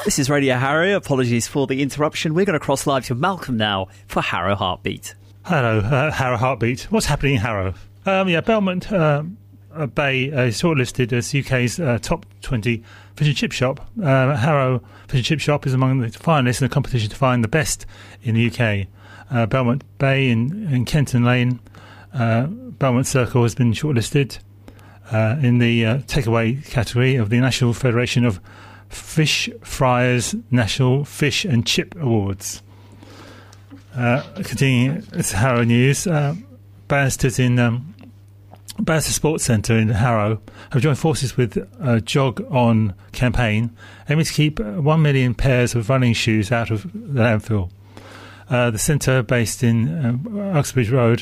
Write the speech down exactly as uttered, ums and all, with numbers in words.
This is Radio Harrow. Apologies for the interruption. We're going to cross live to Malcolm now for Harrow Heartbeat. Hello, uh, Harrow Heartbeat. What's happening in Harrow? Um, yeah, Belmont uh, Bay is shortlisted as U K's uh, top twenty fish and chip shop. Uh, Harrow Fish and Chip Shop is among the finalists in the competition to find the best in the U K. Uh, Belmont Bay in, in Kenton Lane, uh, Belmont Circle has been shortlisted uh, in the uh, takeaway category of the National Federation of Fish Fryers National Fish and Chip Awards. Uh, continuing, it's Harrow News. Uh, barristers in um, Barrister Sports Centre in Harrow have joined forces with a Jog On campaign aiming to keep one million pairs of running shoes out of the landfill. Uh, the centre, based in uh, Uxbridge Road,